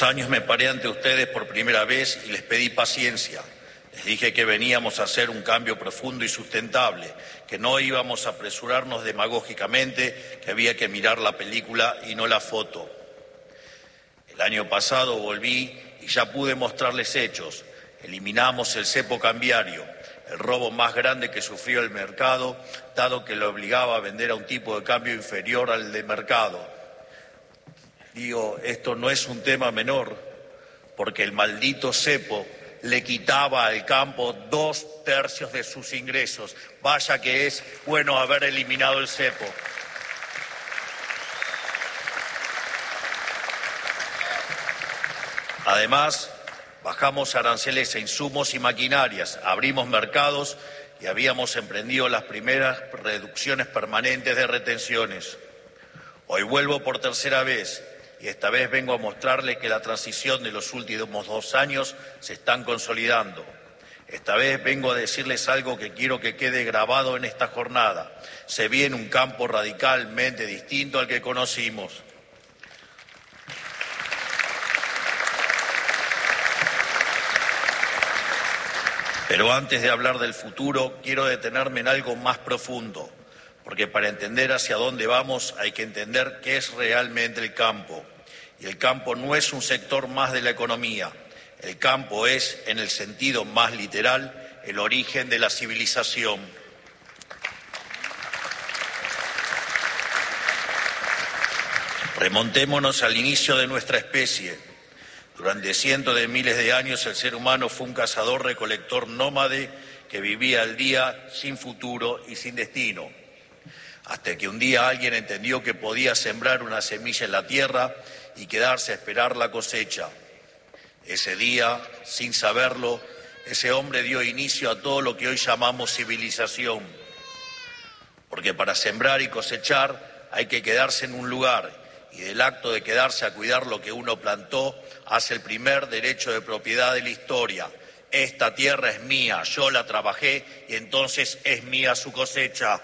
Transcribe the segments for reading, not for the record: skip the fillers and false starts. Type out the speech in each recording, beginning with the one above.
Años me paré ante ustedes por primera vez y les pedí paciencia. Les dije que veníamos a hacer un cambio profundo y sustentable, que no íbamos a apresurarnos demagógicamente, que había que mirar la película y no la foto. El año pasado volví y ya pude mostrarles hechos. Eliminamos el cepo cambiario, el robo más grande que sufrió el mercado, dado que lo obligaba a vender a un tipo de cambio inferior al de mercado. Digo, esto no es un tema menor, porque el maldito cepo le quitaba al campo 2/3 de sus ingresos. Vaya que es bueno haber eliminado el cepo. Además, bajamos aranceles a insumos y maquinarias, abrimos mercados y habíamos emprendido las primeras reducciones permanentes de retenciones. Hoy vuelvo por tercera vez. Y esta vez vengo a mostrarles que la transición de los últimos 2 años se están consolidando. Esta vez vengo a decirles algo que quiero que quede grabado en esta jornada. Se viene un campo radicalmente distinto al que conocimos. Pero antes de hablar del futuro, quiero detenerme en algo más profundo. Porque para entender hacia dónde vamos hay que entender qué es realmente el campo. Y el campo no es un sector más de la economía. El campo es, en el sentido más literal, el origen de la civilización. Remontémonos al inicio de nuestra especie. Durante cientos de miles de años el ser humano fue un cazador-recolector nómade que vivía al día sin futuro y sin destino. Hasta que un día alguien entendió que podía sembrar una semilla en la tierra y quedarse a esperar la cosecha. Ese día, sin saberlo, ese hombre dio inicio a todo lo que hoy llamamos civilización. Porque para sembrar y cosechar hay que quedarse en un lugar, y del acto de quedarse a cuidar lo que uno plantó hace el primer derecho de propiedad de la historia. Esta tierra es mía, yo la trabajé y entonces es mía su cosecha.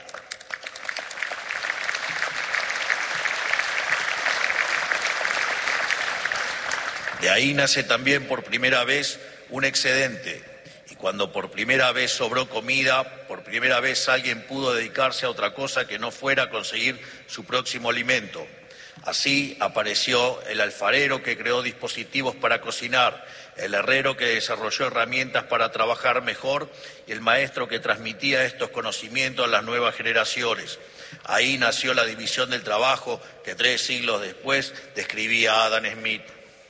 De ahí nace también por primera vez un excedente, y cuando por primera vez sobró comida, por primera vez alguien pudo dedicarse a otra cosa que no fuera conseguir su próximo alimento. Así apareció el alfarero que creó dispositivos para cocinar, el herrero que desarrolló herramientas para trabajar mejor y el maestro que transmitía estos conocimientos a las nuevas generaciones. Ahí nació la división del trabajo que 3 siglos después describía Adam Smith.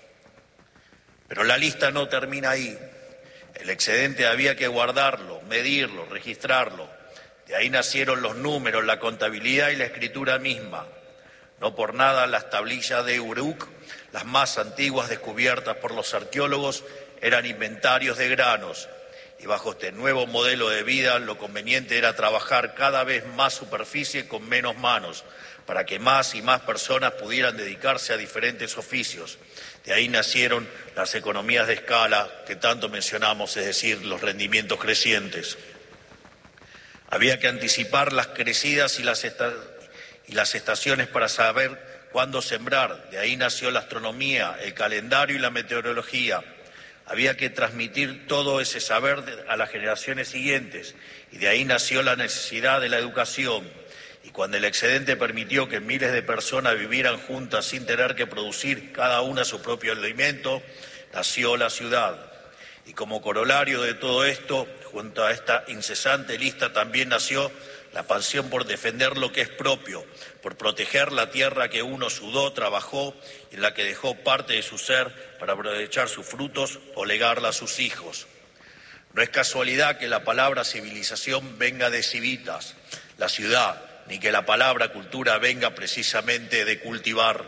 Pero la lista no termina ahí. El excedente había que guardarlo, medirlo, registrarlo. De ahí nacieron los números, la contabilidad y la escritura misma. No por nada las tablillas de Uruk, las más antiguas descubiertas por los arqueólogos, eran inventarios de granos. Y bajo este nuevo modelo de vida, lo conveniente era trabajar cada vez más superficie con menos manos, para que más y más personas pudieran dedicarse a diferentes oficios. De ahí nacieron las economías de escala que tanto mencionamos, es decir, los rendimientos crecientes. Había que anticipar las crecidas y las estaciones para saber cuándo sembrar. De ahí nació la astronomía, el calendario y la meteorología. Había que transmitir todo ese saber a las generaciones siguientes, y de ahí nació la necesidad de la educación. Y cuando el excedente permitió que miles de personas vivieran juntas sin tener que producir cada una su propio alimento, nació la ciudad. Y como corolario de todo esto, junto a esta incesante lista, también nació la pasión por defender lo que es propio, por proteger la tierra que uno sudó, trabajó y en la que dejó parte de su ser para aprovechar sus frutos o legarla a sus hijos. No es casualidad que la palabra civilización venga de civitas, la ciudad, ni que la palabra cultura venga precisamente de cultivar.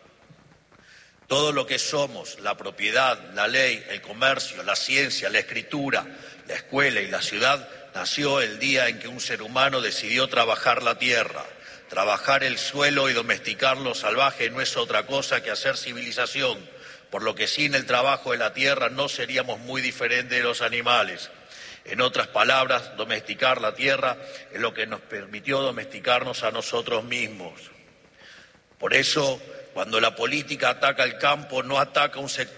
Todo lo que somos, la propiedad, la ley, el comercio, la ciencia, la escritura, la escuela y la ciudad, nació el día en que un ser humano decidió trabajar la tierra. Trabajar el suelo y domesticar lo salvaje no es otra cosa que hacer civilización, por lo que sin el trabajo de la tierra no seríamos muy diferentes de los animales. En otras palabras, domesticar la tierra es lo que nos permitió domesticarnos a nosotros mismos. Por eso, Cuando la política ataca el campo, no ataca un sector